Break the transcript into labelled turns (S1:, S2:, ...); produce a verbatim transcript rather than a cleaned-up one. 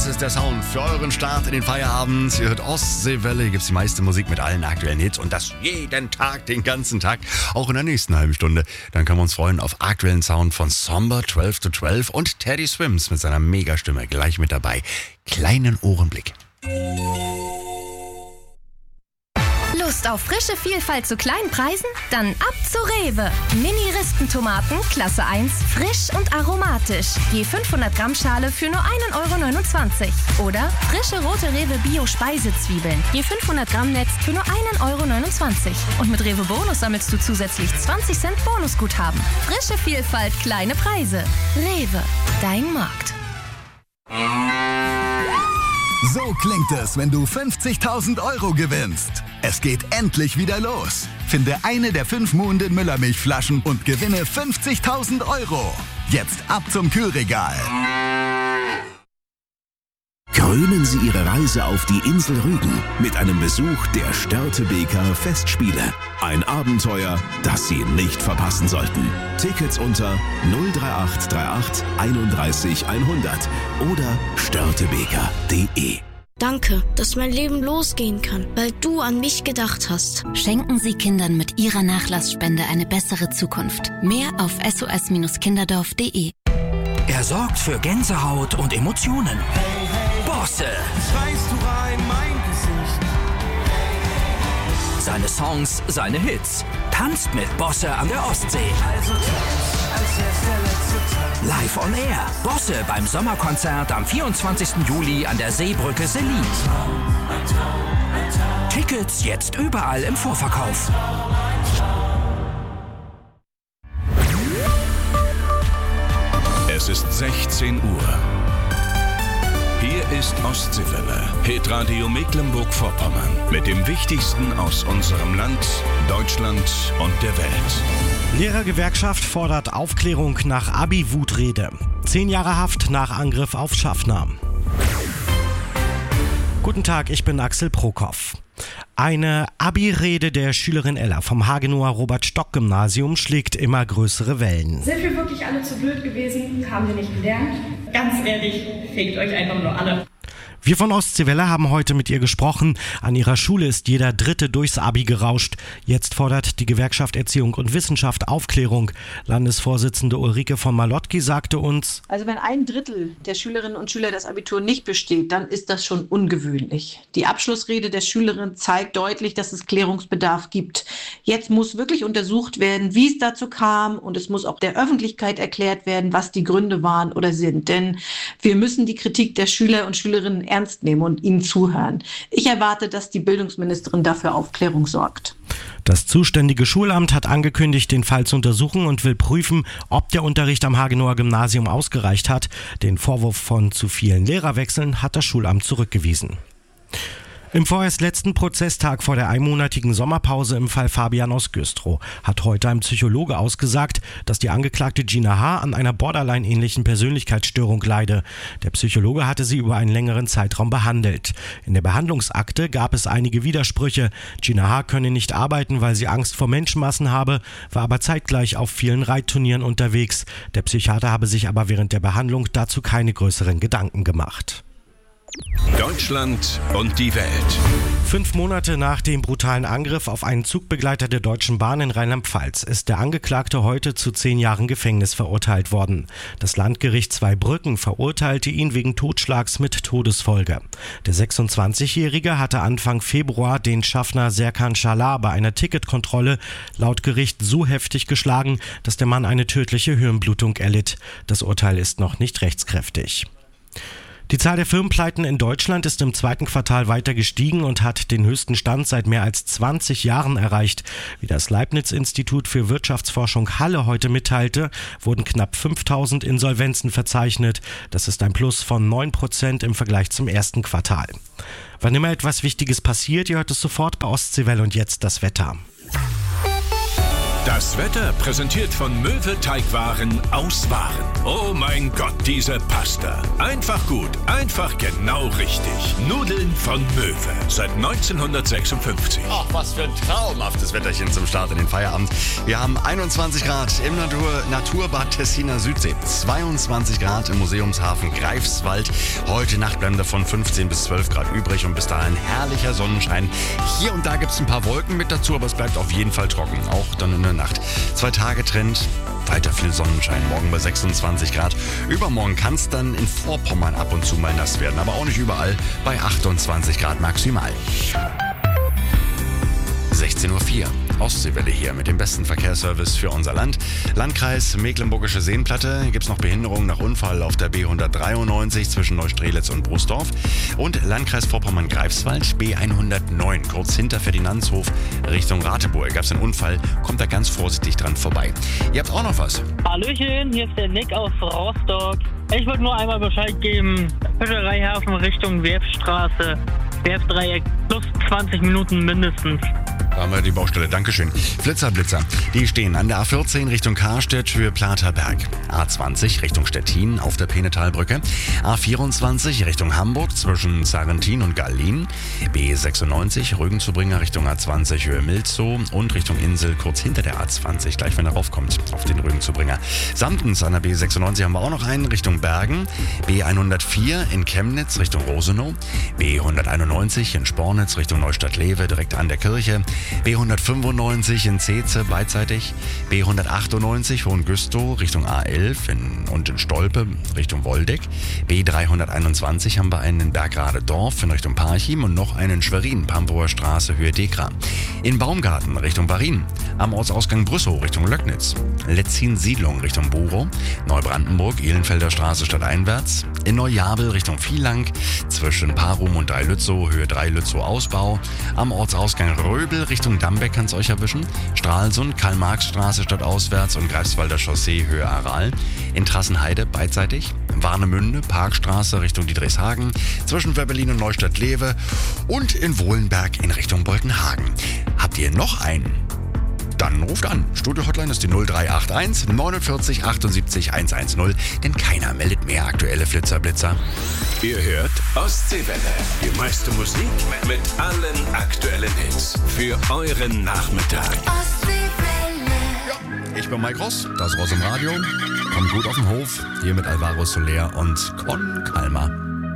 S1: Das ist der Sound für euren Start in den Feierabend. Ihr hört Ostseewelle, hier gibt es die meiste Musik mit allen aktuellen Hits und das jeden Tag, den ganzen Tag, auch in der nächsten halben Stunde. Dann können wir uns freuen auf aktuellen Sound von Somber zwölf to zwölf und Teddy Swims mit seiner Megastimme gleich mit dabei. Kleinen Ohrenblick.
S2: Lust auf frische Vielfalt zu kleinen Preisen? Dann ab zu Rewe. Mini-Ristentomaten, Klasse eins, frisch und aromatisch. Je fünfhundert Gramm Schale für nur ein Euro neunundzwanzig. Oder frische rote Rewe Bio-Speisezwiebeln. Je fünfhundert Gramm Netz für nur ein Euro neunundzwanzig. Und mit Rewe Bonus sammelst du zusätzlich zwanzig Cent Bonusguthaben. Frische Vielfalt, kleine Preise. Rewe, dein Markt.
S3: So klingt es, wenn du fünfzigtausend Euro gewinnst. Es geht endlich wieder los. Finde eine der fünf Muhnden Müllermilchflaschen und gewinne fünfzigtausend Euro. Jetzt ab zum Kühlregal.
S4: Krönen Sie Ihre Reise auf die Insel Rügen mit einem Besuch der Störtebeker Festspiele. Ein Abenteuer, das Sie nicht verpassen sollten. Tickets unter null drei acht drei acht einunddreißig hundert oder störtebeker punkt de.
S5: Danke, dass mein Leben losgehen kann, weil du an mich gedacht hast.
S6: Schenken Sie Kindern mit Ihrer Nachlassspende eine bessere Zukunft. Mehr auf s o s kinderdorf punkt de.
S7: Er sorgt für Gänsehaut und Emotionen. Bosse.
S8: Schreist du rein, mein Gesicht.
S7: Seine Songs, seine Hits. Tanzt mit Bosse an der Ostsee.
S8: Also tanz, als wär's der letzte Tag.
S7: Live on Air. Bosse beim Sommerkonzert am vierundzwanzigsten Juli an der Seebrücke Selin. Tickets jetzt überall im Vorverkauf.
S9: Es ist sechzehn Uhr. Hier ist Ostseewelle, Hitradio Mecklenburg-Vorpommern mit dem Wichtigsten aus unserem Land, Deutschland und der Welt.
S10: Lehrergewerkschaft fordert Aufklärung nach Abi-Wutrede. Zehn Jahre Haft nach Angriff auf Schaffner. Guten Tag, ich bin Axel Prokop. Eine Abi-Rede der Schülerin Ella vom Hagenower Robert-Stock-Gymnasium schlägt immer größere Wellen.
S11: Sind wir wirklich alle zu blöd gewesen? Haben wir nicht gelernt? Ganz ehrlich, fickt euch einfach nur alle.
S10: Wir von Ostseewelle haben heute mit ihr gesprochen. An ihrer Schule ist jeder Dritte durchs Abi gerauscht. Jetzt fordert die Gewerkschaft Erziehung und Wissenschaft Aufklärung. Landesvorsitzende Ulrike von Malotki sagte uns:
S12: Also wenn ein Drittel der Schülerinnen und Schüler das Abitur nicht besteht, dann ist das schon ungewöhnlich. Die Abschlussrede der Schülerin zeigt deutlich, dass es Klärungsbedarf gibt. Jetzt muss wirklich untersucht werden, wie es dazu kam, und es muss auch der Öffentlichkeit erklärt werden, was die Gründe waren oder sind. Denn wir müssen die Kritik der Schüler und Schülerinnen ernst nehmen und ihnen zuhören. Ich erwarte, dass die Bildungsministerin dafür Aufklärung sorgt.
S10: Das zuständige Schulamt hat angekündigt, den Fall zu untersuchen und will prüfen, ob der Unterricht am Hagenower Gymnasium ausgereicht hat. Den Vorwurf von zu vielen Lehrerwechseln hat das Schulamt zurückgewiesen. Im vorerst letzten Prozesstag vor der einmonatigen Sommerpause im Fall Fabian aus Güstrow hat heute ein Psychologe ausgesagt, dass die Angeklagte Gina H. an einer Borderline-ähnlichen Persönlichkeitsstörung leide. Der Psychologe hatte sie über einen längeren Zeitraum behandelt. In der Behandlungsakte gab es einige Widersprüche. Gina H. könne nicht arbeiten, weil sie Angst vor Menschenmassen habe, war aber zeitgleich auf vielen Reitturnieren unterwegs. Der Psychiater habe sich aber während der Behandlung dazu keine größeren Gedanken gemacht.
S9: Deutschland und die Welt.
S10: Fünf Monate nach dem brutalen Angriff auf einen Zugbegleiter der Deutschen Bahn in Rheinland-Pfalz ist der Angeklagte heute zu zehn Jahren Gefängnis verurteilt worden. Das Landgericht Zweibrücken verurteilte ihn wegen Totschlags mit Todesfolge. Der sechsundzwanzigjährige hatte Anfang Februar den Schaffner Serkan Schalar bei einer Ticketkontrolle laut Gericht so heftig geschlagen, dass der Mann eine tödliche Hirnblutung erlitt. Das Urteil ist noch nicht rechtskräftig. Die Zahl der Firmenpleiten in Deutschland ist im zweiten Quartal weiter gestiegen und hat den höchsten Stand seit mehr als zwanzig Jahren erreicht. Wie das Leibniz-Institut für Wirtschaftsforschung Halle heute mitteilte, wurden knapp fünftausend Insolvenzen verzeichnet. Das ist ein Plus von neun Prozent im Vergleich zum ersten Quartal. Wann immer etwas Wichtiges passiert, ihr hört es sofort bei Ostseewelle und jetzt das Wetter.
S9: Das Wetter präsentiert von Möwe Teigwaren aus Waren. Oh mein Gott, diese Pasta. Einfach gut, einfach genau richtig. Nudeln von Möwe. Seit neunzehnhundertsechsundfünfzig.
S1: Ach, was für ein traumhaftes Wetterchen zum Start in den Feierabend. Wir haben einundzwanzig Grad im Natur, Naturbad Tessiner Südsee. zweiundzwanzig Grad im Museumshafen Greifswald. Heute Nacht bleiben davon fünfzehn bis zwölf Grad übrig und bis dahin herrlicher Sonnenschein. Hier und da gibt es ein paar Wolken mit dazu, aber es bleibt auf jeden Fall trocken. Auch dann in der Nacht. Zwei Tage Trend, weiter viel Sonnenschein. Morgen bei sechsundzwanzig Grad. Übermorgen kann es dann in Vorpommern ab und zu mal nass werden, aber auch nicht überall bei achtundzwanzig Grad maximal. sechzehn Uhr vier. Ostseewelle hier mit dem besten Verkehrsservice für unser Land. Landkreis Mecklenburgische Seenplatte. Gibt es noch Behinderungen nach Unfall auf der B hundertdreiundneunzig zwischen Neustrelitz und Brusdorf. Und Landkreis Vorpommern-Greifswald, B hundertneun, kurz hinter Ferdinandshof Richtung Rateburg. Gab es einen Unfall, kommt da ganz vorsichtig dran vorbei. Ihr habt auch noch was?
S13: Hallöchen, hier ist der Nick aus Rostock. Ich wollte nur einmal Bescheid geben. Fischereihafen Richtung Werfstraße. Werfdreieck plus zwanzig Minuten mindestens.
S1: Da haben wir die Baustelle. Dankeschön. Flitzerblitzer. Die stehen an der A vierzehn Richtung Karstedt, Höhe Platerberg. A zwanzig Richtung Stettin auf der Penetalbrücke. A vierundzwanzig Richtung Hamburg zwischen Sarrentin und Gallin. B sechsundneunzig Rügenzubringer Richtung A zwanzig Höhe Milzow und Richtung Insel kurz hinter der A zwanzig, gleich wenn er raufkommt auf den Rügenzubringer. Samtens an der B sechsundneunzig haben wir auch noch einen Richtung Bergen. B hundertvier in Chemnitz Richtung Rosenow. B hunderteinundneunzig in Spornitz Richtung Neustadt-Lewe direkt an der Kirche. B hundertfünfundneunzig in Zeetze beidseitig, B hundertachtundneunzig Hohengüstow Richtung A elf in, und in Stolpe Richtung Woldeck, B dreihunderteinundzwanzig haben wir einen in Bergrade-Dorf in Richtung Parchim und noch einen in Schwerin, Pampower Straße, Höhe Dekra. In Baumgarten Richtung Barin, am Ortsausgang Brüssow Richtung Löcknitz, Letzin-Siedlung Richtung Burow, Neubrandenburg, Ehlenfelder Straße stadteinwärts, in Neujabel Richtung Vielang, zwischen Parum und Drei-Lützow, Höhe Drei-Lützow Ausbau, am Ortsausgang Röbel Richtung Dambeck kann es euch erwischen. Stralsund, Karl-Marx-Straße stadtauswärts und Greifswalder Chaussee Höhe Aral. In Trassenheide beidseitig. Warnemünde, Parkstraße Richtung Diedrichshagen. Zwischen Werbelin und Neustadt-Lewe. Und in Wohlenberg in Richtung Boltenhagen. Habt ihr noch einen? Dann ruft an. Studio-Hotline ist die null drei acht eins neunundvierzig achtundsiebzig hundertzehn, denn keiner meldet mehr aktuelle Flitzerblitzer.
S9: Ihr hört Ostseewelle. Die meiste Musik mit allen aktuellen Hits. Für euren Nachmittag.
S1: Ostseewelle. Ja, ich bin Mike Ross, das Ross im Radio. Kommt gut auf den Hof. Hier mit Alvaro Soler und Con Calma.